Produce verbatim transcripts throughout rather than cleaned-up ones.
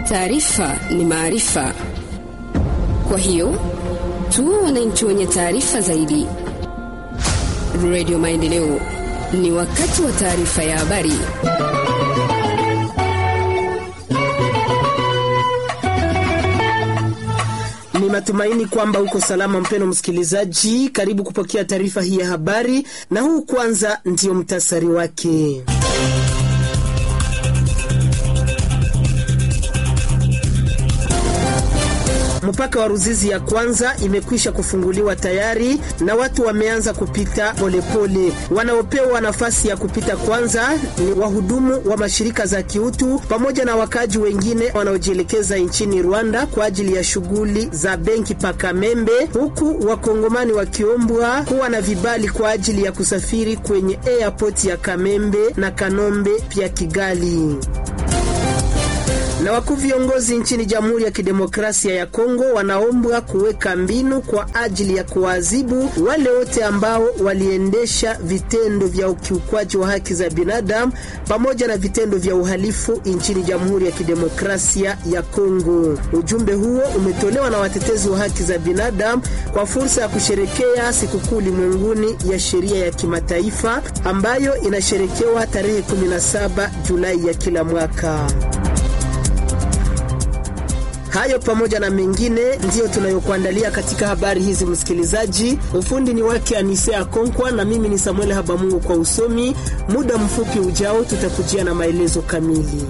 Taarifa ni maarifa. Kwa hiyo, tuwe wananchi wenye taarifa zaidi. Radio Maendeleo, ni wakati wa taarifa ya habari. Ni matumaini kwamba uko salama mpeno msikilizaji. Karibu kupokea taarifa hii ya habari, na huu kwanza ndio mtasari wake. Mpaka wa Ruzizi ya kwanza imekwisha kufunguliwa tayari na watu wameanza kupita polepole. Wanaopewa nafasi ya kupita kwanza ni wahudumu wa mashirika za kiutu pamoja na wakaji wengine wanaojielekeza nchini Rwanda kwa ajili ya shughuli za benki pa Kamembe, huku wakongomani wakiombwa kuwa na vibali kwa ajili ya kusafiri kwenye airport ya Kamembe na Kanombe pia Kigali. Na wakuu viongozi nchini Jamhuri ya Kidemokrasia ya Kongo wanaombwa kuweka mbinu kwa ajili ya kuadhibu wale wote ambao waliendesha vitendo vya ukiukwaji wa haki za binadamu pamoja na vitendo vya uhalifu nchini Jamhuri ya Kidemokrasia ya Kongo. Ujumbe huo umetolewa na watetezi wa haki za binadamu kwa fursa ya kusherekea sikukuu ulimwenguni ya sheria ya kimataifa ambayo inasherekewa tarehe kumi na saba Julai ya kila mwaka. Hayo pamoja na mengine ndiyo tunayokuandalia katika habari hizi msikilizaji. Ufundi ni wake Anisea Konkwa na mimi ni Samuel Habamungu kwa usomi. Muda mfupi ujao tutakujia na maelezo kamili.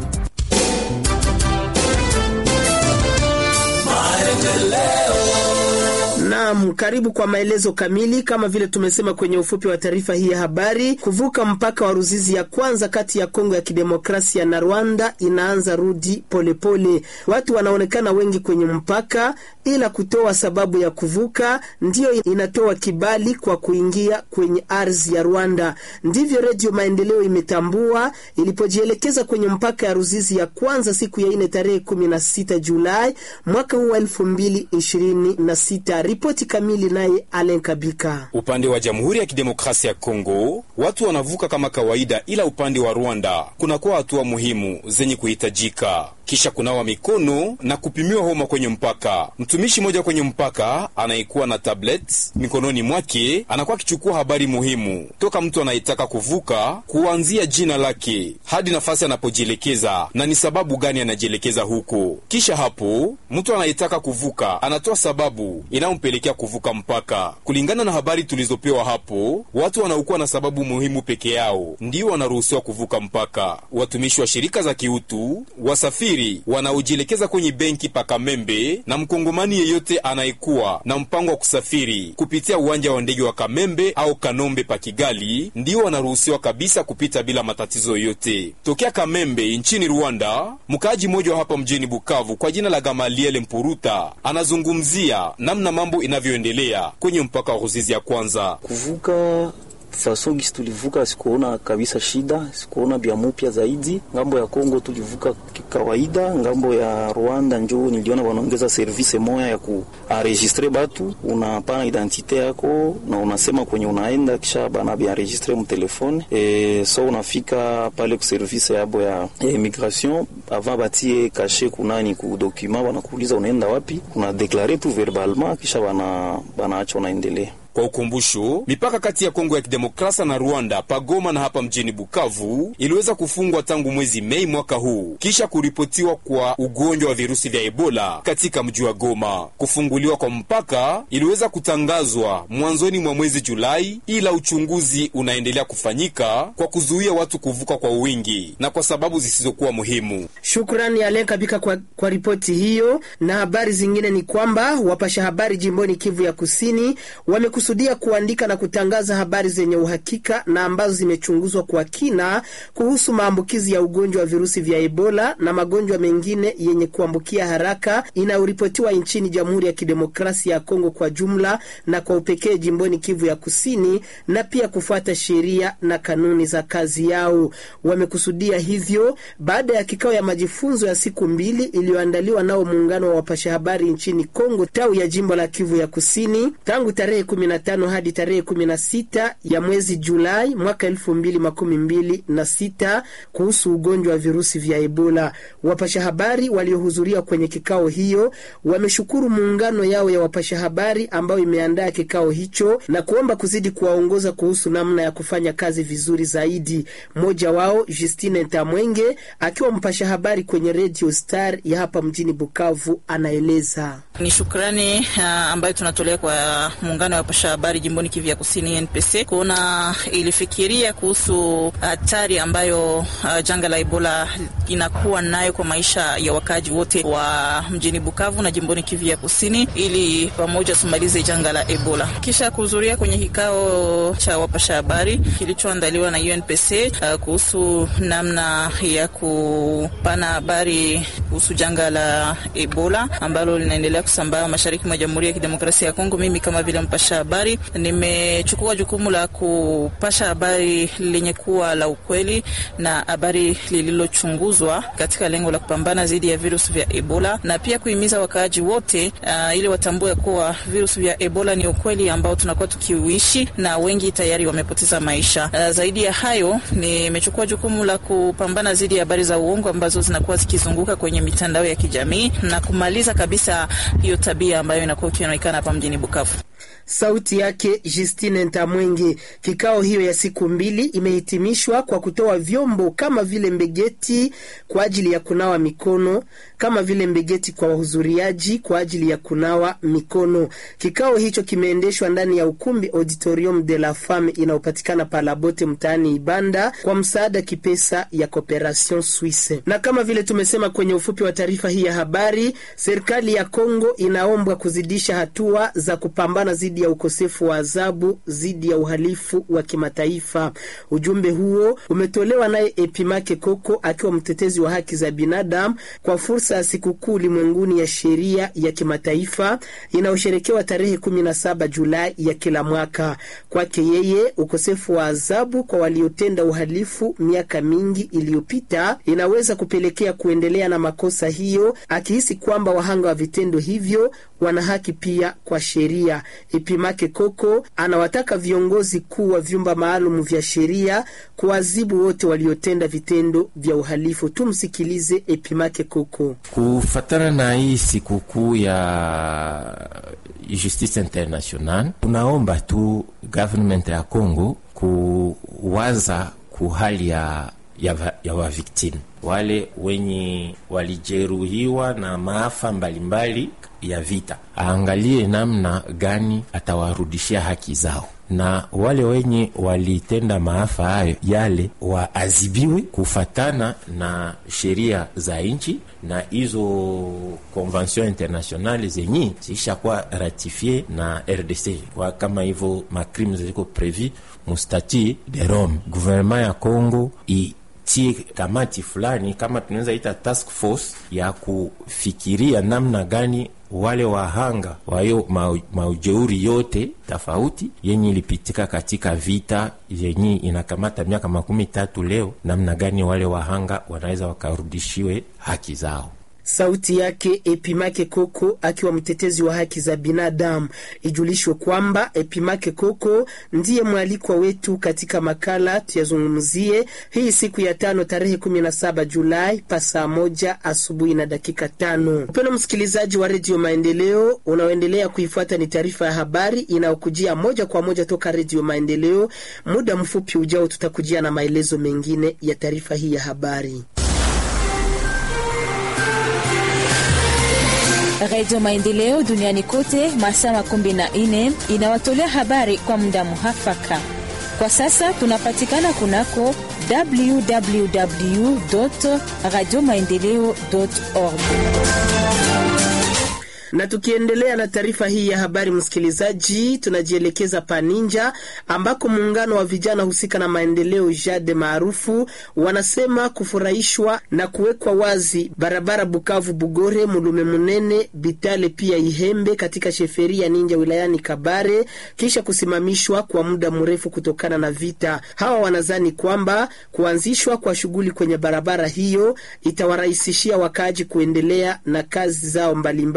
Naam, karibu kwa maelezo kamili. Kama vile tumesema kwenye ufupi wa taarifa hii ya habari, kuvuka mpaka wa Ruzizi ya kwanza kati ya Kongo ya Kidemokrasia na Rwanda inaanza rudi polepole pole. Watu wanaonekana wengi kwenye mpaka, ila kutoa sababu ya kuvuka ndiyo inatoa kibali kwa kuingia kwenye ardhi ya Rwanda. Ndivyo Radio Maendeleo imetambua ilipojielekeza kwenye mpaka ya Ruzizi ya kwanza siku ya ine tarehe kumi na sita Julai mwaka huu wa elfu mbili ishirini na sita. Ripoti kamili naye Alen Kabika. Upande wa Jamhuri ya Kidemokrasia ya Kongo, watu wanavuka kama kawaida, ila upande wa Rwanda kunakuwa hatua muhimu zenye kuhitajika. Kisha kunawa mikono na kupimiwa homa kwenye mpaka. Mtumishi mmoja kwenye mpaka anayekuwa na tablet mikononi mwake anakuwa akichukua habari muhimu toka mtu anayetaka kuvuka, kuanzia jina lake hadi nafasi anapojielekeza na ni sababu gani anajielekeza huko. Kisha hapo mtu anayetaka kuvuka anatoa sababu inayompelekea kuvuka mpaka. Kulingana na habari tulizopewa hapo, watu wanaokuwa na sababu muhimu peke yao ndio wanaruhusiwa kuvuka mpaka. Watumishi wa shirika za kiutu, wasafiri wanaojielekeza kwenye benki pa Kamembe na mkongomani yeyote anayekuwa na mpango wa kusafiri kupitia uwanja wa ndege wa Kamembe au Kanombe pa Kigali ndio wanaruhusiwa kabisa kupita bila matatizo yote. Tokea Kamembe nchini Rwanda, mkaaji mmoja wa hapa mjini Bukavu kwa jina la Gamaliel Mpuruta anazungumzia namna mambo inavyoendelea kwenye mpaka wa Ruzizi ya kwanza. Kuvuka faso gisi tulivuka sikuona kabisa shida, sikuona bia mupya zaidi. Ngambo ya Kongo tulivuka kawaida, ngambo ya Rwanda njoo niliona wanaongeza service moja ya kuenregistrer batu, unapana identite yako na unasema kwenye unaenda, kisha bana bia enregistrer mu telefone e, so unafika pale ku service yabo ya immigration avant batie caché kunani ku document, wanakuuliza unaenda wapi, una déclarer tout verbalement, kisha bana bana acha unaendelea. Kwa ukumbusho, mipaka kati ya Kongo ya Kidemokrasia na Rwanda pagoma na hapa mjini Bukavu iliweza kufungwa tangu mwezi Mei mwaka huu kisha kuripotiwa kwa ugonjwa wa virusi vya Ebola katika mji wa Goma. Kufunguliwa kwa mpaka iliweza kutangazwa mwanzoni mwa mwezi Julai, ila uchunguzi unaendelea kufanyika kwa kuzuia watu kuvuka kwa wingi na kwa sababu zisizokuwa muhimu. Shukrani Alen Kabika kwa, kwa ripoti hiyo. Na habari zingine ni kwamba wapasha habari jimboni Kivu ya Kusini wame kusudia kuandika na kutangaza habari zenye uhakika na ambazo zimechunguzwa kwa kina kuhusu maambukizi ya ugonjwa wa virusi vya Ebola na magonjwa mengine yenye kuambukia haraka inayoripotiwa nchini Jamhuri ya Kidemokrasia ya Kongo kwa jumla na kwa upekee jimboni Kivu ya Kusini, na pia kufuata sheria na kanuni za kazi yao. Wamekusudia hivyo baada ya kikao ya majifunzo ya siku mbili iliyoandaliwa nao muungano wa wapasha habari nchini Kongo tau ya jimbo la Kivu ya Kusini tangu tarehe kumi na tano hadi tarehe kumi na sita ya mwezi Julai mwaka elfu mbili makumi mbili na sita kuhusu ugonjwa wa virusi vya Ebola. Wapasha habari waliohudhuria kwenye kikao hiyo wameshukuru muungano yao ya wapasha habari ambao imeandaa kikao hicho na kuomba kuzidi kuwaongoza kuhusu namna ya kufanya kazi vizuri zaidi. Mmoja wao Justine Ntamwenge akiwa mpasha habari kwenye Radio Star ya hapa mjini Bukavu anaeleza. Ni shukrani uh, ambayo tunatolea kwa muungano wa wapasha habari jimboni Kivu ya Kusini N P C kuona ilifikiria kuhusu hatari ambayo uh, janga la Ebola inakuwa nayo kwa maisha ya wakaji wote wa mjini Bukavu na jimboni Kivu ya Kusini ili pamoja tumalize janga la Ebola. Kisha kuhudhuria kwenye kikao cha wapasha habari kilichoandaliwa na U N P C uh, kuhusu namna ya kupana habari kuhusu janga la Ebola ambalo linaendelea kusambaa mashariki mwa Jamhuri ya Kidemokrasia ya Kongo. Mimi kama vile mpasha habari nimechukua jukumu la kupasha habari lenye kuwa la ukweli na habari lililochunguzwa katika lengo la kupambana dhidi ya virusi vya Ebola na pia kuhimiza wakaaji wote uh, ili watambue kuwa virusi vya Ebola ni ukweli ambao tunakuwa tukiuishi na wengi tayari wamepoteza maisha. Uh, zaidi ya hayo nimechukua jukumu la kupambana dhidi ya habari za uongo ambazo zinakuwa zikizunguka kwenye mitandao ya kijamii na kumaliza kabisa hiyo tabia ambayo inakuwa ikionekana hapa mjini Bukavu. Sauti yake Justine Ntamwenge. Kikao hiyo ya siku mbili imehitimishwa kwa kutoa vyombo kama vile mbegeti kwa ajili ya kunawa mikono, kama vile mbegeti kwa wahudhuriaji kwa ajili ya kunawa mikono. Kikao hicho kimeendeshwa ndani ya ukumbi Auditorium de la Femme inayopatikana Palabote mtaani Ibanda kwa msaada kipesa ya Cooperation Suisse. Na kama vile tumesema kwenye ufupi wa taarifa hii ya habari, serikali ya Kongo inaombwa kuzidisha hatua za kupambana zidi ya ukosefu wa adhabu zidi ya uhalifu wa kimataifa. Ujumbe huo umetolewa naye Epimake Koko akiwa mtetezi wa haki za binadamu kwa fursa ya sikukuu ulimwenguni ya sheria ya kimataifa inayosherekewa tarehe kumi na saba Julai ya kila mwaka. Kwake yeye, ukosefu wa adhabu kwa waliotenda uhalifu miaka mingi iliyopita inaweza kupelekea kuendelea na makosa hiyo, akihisi kwamba wahanga wa vitendo hivyo wana haki pia kwa sheria. Epimake Koko anawataka viongozi kuu wa vyumba maalum vya sheria kuadhibu wote waliotenda vitendo vya uhalifu. Tumsikilize Epimake Koko. Kufatana na hii sikukuu ya Justice International, tunaomba tu government ya Kongo kuwaza kuhali ya ya, ya wa victim wale wenye walijeruhiwa na maafa mbalimbali ya vita, aangalie namna gani atawarudishia haki zao, na wale wenye walitenda maafa hayo yale waazibiwe kufatana na sheria za nchi na hizo convention internationale zenye zishakuwa ratifie na R D C kwa kama hivyo macrimes ziko prevu mu statut de Rome. Gouvernement ya Kongo i tie kamati fulani kama tunaweza ita task force ya kufikiria namna gani wale wahanga wayo maujeuri yote tofauti yenye ilipitika katika vita yenye inakamata miaka makumi tatu leo, namna gani wale wahanga wanaweza wakarudishiwe haki zao. Sauti yake Epimake Koko akiwa mtetezi wa haki za binadamu. Ijulishwe kwamba Epimake Koko ndiye mwalikwa wetu katika makala tuyazungumzie hii siku ya tano tarehe kumi na saba Julai pa saa moja asubuhi na dakika tano. Mpendwa msikilizaji wa Radio Maendeleo, unaoendelea kuifuata ni taarifa ya habari inayokujia moja kwa moja toka Radio Maendeleo. Muda mfupi ujao tutakujia na maelezo mengine ya taarifa hii ya habari. Radio Maendeleo duniani kote masaa makumi na nne inawatolea habari kwa muda muhafaka. Kwa sasa tunapatikana kunako w w w dot radio maendeleo dot org. Na tukiendelea na taarifa hii ya habari msikilizaji, tunajielekeza Paninja ambako muungano wa vijana husika na maendeleo Jade maarufu wanasema kufurahishwa na kuwekwa wazi barabara Bukavu Bugore Mulume Munene Bitale pia Ihembe katika sheferia Ninja wilayani Kabare kisha kusimamishwa kwa muda mrefu kutokana na vita. Hawa wanazani kwamba kuanzishwa kwa shughuli kwenye barabara hiyo itawarahisishia wakaaji kuendelea na kazi zao mbalimbali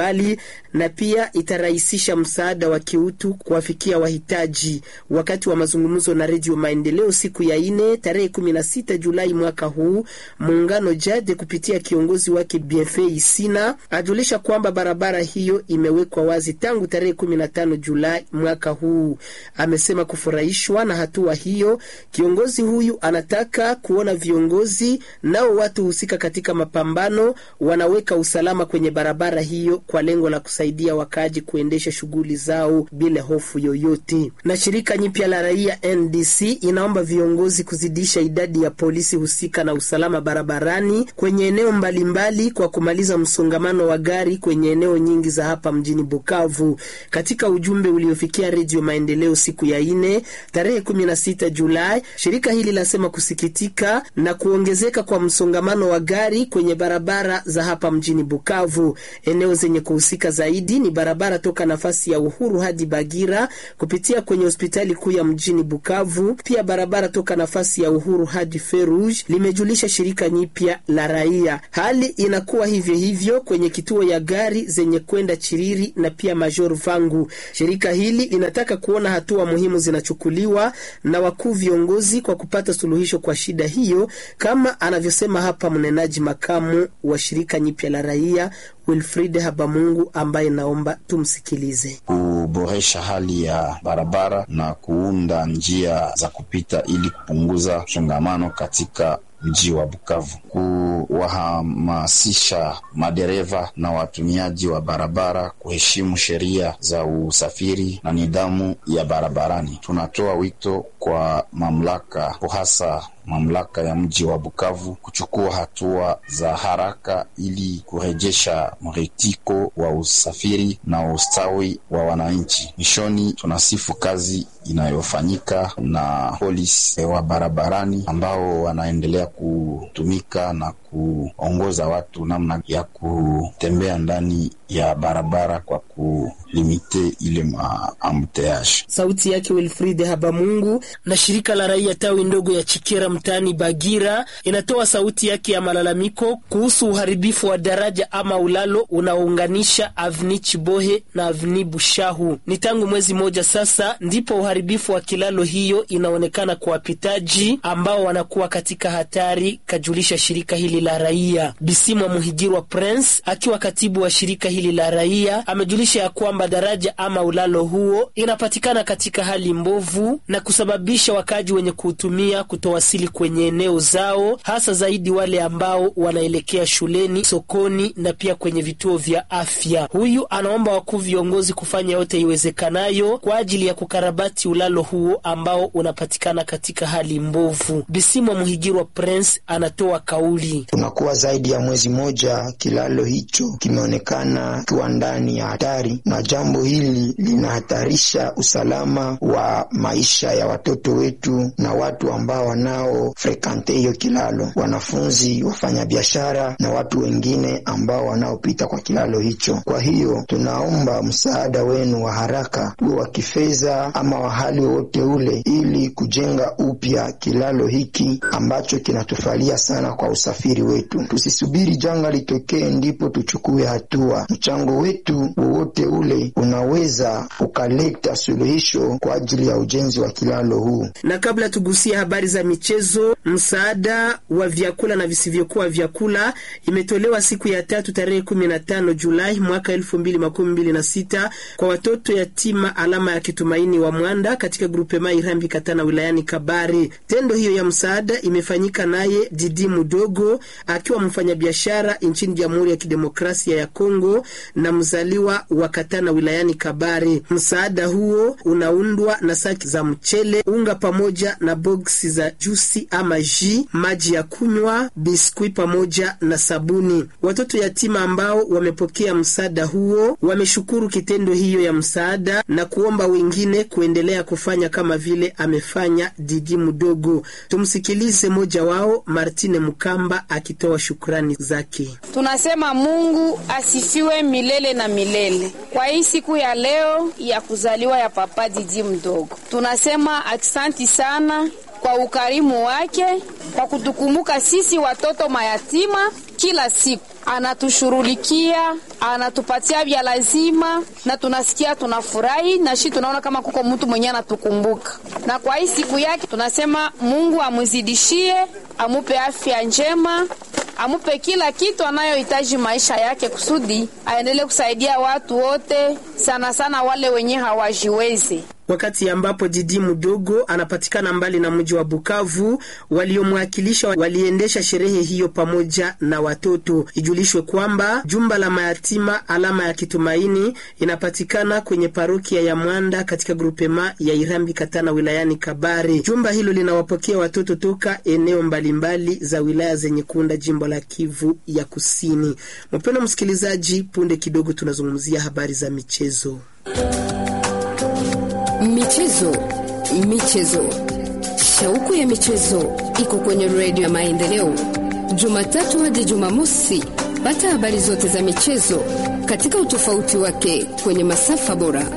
na pia itarahisisha msaada wa kiutu kuwafikia wahitaji. Wakati wa mazungumzo na Radio Maendeleo siku ya ine tarehe kumi na sita Julai mwaka huu, muungano Jade kupitia kiongozi wake Bienfait Isina ajulisha kwamba barabara hiyo imewekwa wazi tangu tarehe kumi na tano Julai mwaka huu. Amesema kufurahishwa na hatua hiyo. Kiongozi huyu anataka kuona viongozi nao watu husika katika mapambano wanaweka usalama kwenye barabara hiyo kwa lengo la kusaidia wakaji kuendesha shughuli zao bila hofu yoyote. Na shirika nyipya la raia N D C inaomba viongozi kuzidisha idadi ya polisi husika na usalama barabarani kwenye eneo mbalimbali kwa kumaliza msongamano wa gari kwenye eneo nyingi za hapa mjini Bukavu. Katika ujumbe uliofikia Radio Maendeleo siku ya ine tarehe kumi na sita Julai, shirika hili lasema kusikitika na kuongezeka kwa msongamano wa gari kwenye barabara za hapa mjini Bukavu. Eneo zenye kuhusika zaidi ni barabara toka nafasi ya Uhuru hadi Bagira kupitia kwenye hospitali kuu ya mjini Bukavu, pia barabara toka nafasi ya Uhuru hadi Ferouge, limejulisha shirika nyipya la raia. Hali inakuwa hivyo hivyo kwenye kituo ya gari zenye kwenda Chiriri na pia Major Vangu. Shirika hili linataka kuona hatua muhimu zinachukuliwa na wakuu viongozi kwa kupata suluhisho kwa shida hiyo, kama anavyosema hapa mnenaji makamu wa shirika nyipya la raia Wilfried Habamungu, ambaye naomba tumsikilize. Kuboresha hali ya barabara na kuunda njia za kupita ili kupunguza msongamano katika mji wa Bukavu, kuwahamasisha madereva na watumiaji wa barabara kuheshimu sheria za usafiri na nidhamu ya barabarani. Tunatoa wito kwa mamlaka, hasa mamlaka ya mji wa Bukavu, kuchukua hatua za haraka ili kurejesha mritiko wa usafiri na ustawi wa wananchi. Mishoni, tunasifu kazi inayofanyika na polisi wa barabarani ambao wanaendelea kutumika na kuongoza watu namna ya kutembea ndani ya barabara kwa kulimite ile maamteage. Sauti yake Wilfried Habamungu. Na shirika la raia tawi ndogo ya Chikera mtaani Bagira inatoa sauti yake ya malalamiko kuhusu uharibifu wa daraja ama ulalo unaounganisha Avni Chibohe na Avni Bushahu. Ni tangu mwezi moja sasa ndipo uharibifu wa kilalo hiyo inaonekana kwa wapitaji ambao wanakuwa katika hatari, kajulisha shirika hili la raia. Bisimwa Muhigirwa Prince akiwa katibu wa shirika hili la raia amejulisha ya kwamba daraja ama ulalo huo inapatikana katika hali mbovu na kusababisha wakaji wenye kuutumia kutowasili kwenye eneo zao, hasa zaidi wale ambao wanaelekea shuleni, sokoni na pia kwenye vituo vya afya. Huyu anaomba wakuu viongozi kufanya yote iwezekanayo kwa ajili ya kukarabati ulalo huo ambao unapatikana katika hali mbovu. Bisimwa Muhigirwa Prince anatoa kauli. Tunakuwa zaidi ya mwezi moja kilalo hicho kimeonekana kiwa ndani ya hatari, na jambo hili linahatarisha usalama wa maisha ya watoto wetu na watu ambao wanao frekante hiyo kilalo, wanafunzi, wafanyabiashara na watu wengine ambao wanaopita kwa kilalo hicho. Kwa hiyo tunaomba msaada wenu wa haraka, uwe wa kifedha ama wa hali wote ule, ili kujenga upya kilalo hiki ambacho kinatufalia sana kwa usafiri wetu. Tusisubiri janga litokee ndipo tuchukue hatua. Mchango wetu wowote ule unaweza ukaleta suluhisho kwa ajili ya ujenzi wa kilalo huu. Na kabla tugusia habari za michezo, msaada wa vyakula na visivyokuwa vyakula imetolewa siku ya tatu tarehe kumi na tano Julai mwaka elfu mbili makumi mbili na sita kwa watoto yatima alama ya Kitumaini wa Mwanda katika grupe Mairambi Katana wilayani Kabare. Tendo hiyo ya msaada imefanyika naye Didi Mudogo akiwa mfanyabiashara nchini Jamhuri ya Kidemokrasia ya Kongo na mzaliwa wa Katana wilayani Kabare. Msaada huo unaundwa na saki za mchele, unga pamoja na boksi za juisi ama ji, maji ya kunywa, biskui pamoja na sabuni. Watoto yatima ambao wamepokea msaada huo wameshukuru kitendo hiyo ya msaada na kuomba wengine kuendelea kufanya kama vile amefanya Didi Mudogo. Tumsikilize moja wao, Martine Mukamba, akitoa shukrani zake. Tunasema Mungu asifiwe milele na milele kwa hii siku ya leo ya kuzaliwa ya Papa Didi Mudogo. Tunasema asante sana kwa ukarimu wake, kwa kutukumbuka sisi watoto mayatima kila siku. anatushurulikia, anatupatia vya lazima na tunasikia tunafurahi na shi tunaona kama kuko mtu mwenye anatukumbuka. Na kwa hii siku yake tunasema Mungu amuzidishie, amupe afya njema, amupe kila kitu anayohitaji maisha yake kusudi aendelee kusaidia watu wote, sana sana wale wenye hawajiwezi. Wakati ambapo Didi Mdogo anapatikana mbali na mji wa Bukavu, waliomwakilisha waliendesha sherehe hiyo pamoja na watoto. Ijulishwe kwamba jumba la mayatima Alama ya Kitumaini inapatikana kwenye parokia ya Mwanda katika grupema ya Irambi Katana wilayani Kabare. Jumba hilo linawapokea watoto toka eneo mbalimbali za wilaya zenye kuunda jimbo la Kivu ya Kusini. Mpendwa msikilizaji, punde kidogo tunazungumzia habari za michezo. Michezo, michezo. Shauku ya michezo iko kwenye Radio ya Maendeleo. Jumatatu hadi Jumamosi, pata habari zote za michezo katika utofauti wake kwenye masafa bora.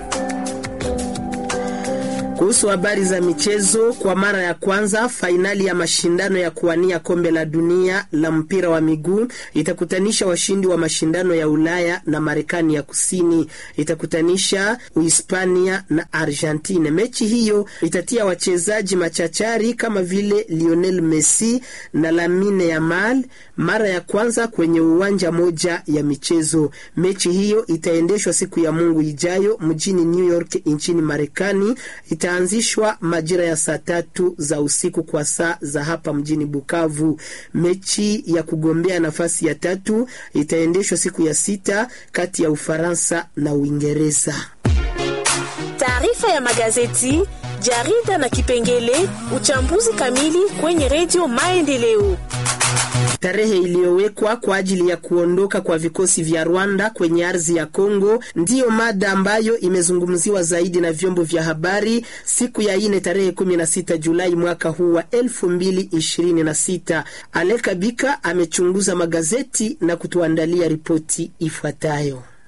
Kuhusu habari za michezo, kwa mara ya kwanza fainali ya mashindano ya kuwania kombe la dunia la mpira wa miguu itakutanisha washindi wa mashindano ya Ulaya na Marekani ya Kusini. Itakutanisha Uhispania na Argentina. Mechi hiyo itatia wachezaji machachari kama vile Lionel Messi na Lamine Yamal mara ya kwanza kwenye uwanja moja ya michezo. Mechi hiyo itaendeshwa siku ya Mungu ijayo mjini New York nchini Marekani. Ita Itaanzishwa majira ya saa tatu za usiku kwa saa za hapa mjini Bukavu. Mechi ya kugombea nafasi ya tatu itaendeshwa siku ya sita kati ya Ufaransa na Uingereza. Taarifa ya magazeti, jarida na kipengele uchambuzi kamili kwenye Radio Maendeleo. Tarehe iliyowekwa kwa ajili ya kuondoka kwa vikosi vya Rwanda kwenye ardhi ya Kongo ndiyo mada ambayo imezungumziwa zaidi na vyombo vya habari siku ya ine tarehe kumi na sita Julai mwaka huu wa elfu mbili ishirini na sita. Aleka Bika amechunguza magazeti na kutuandalia ripoti ifuatayo.